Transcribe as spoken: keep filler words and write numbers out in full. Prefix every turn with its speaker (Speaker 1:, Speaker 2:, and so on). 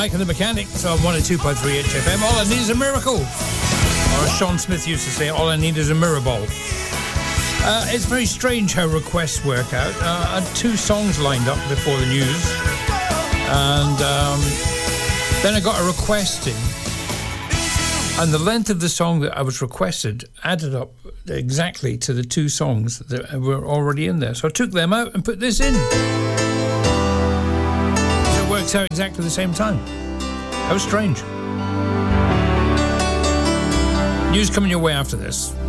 Speaker 1: Mike and the Mechanics on one oh two point three H F M. All I need is a miracle. Or as Sean Smith used to say, all I need is a mirror ball. Uh, it's very strange how requests work out. Uh, I had two songs lined up before the news. And um, then I got a request in. And the length of the song that I was requested added up exactly to the two songs that were already in there. So I took them out and put this in. So it works out exactly the same time. How strange. News coming your way after this.